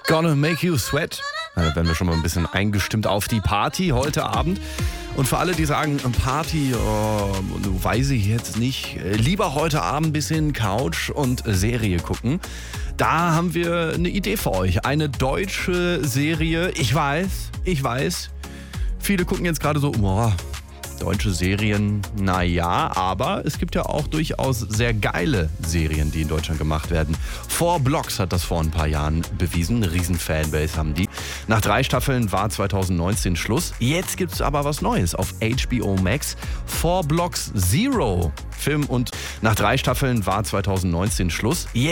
Gonna Make You Sweat. Da werden wir schon mal ein bisschen eingestimmt auf die Party heute Abend. Und für alle, die sagen, Party, weiß ich jetzt nicht, lieber heute Abend ein bisschen Couch und Serie gucken. Da haben wir eine Idee für euch. Eine deutsche Serie. Ich weiß. Viele gucken jetzt gerade so, deutsche Serien, naja, aber es gibt ja auch durchaus sehr geile Serien, die in Deutschland gemacht werden. 4 Blocks hat das vor ein paar Jahren bewiesen, eine riesen Fanbase haben die. Nach 3 Staffeln war 2019 Schluss. Jetzt gibt's aber was Neues auf HBO Max. 4 Blocks Zero Film und nach 3 Staffeln war 2019 Schluss.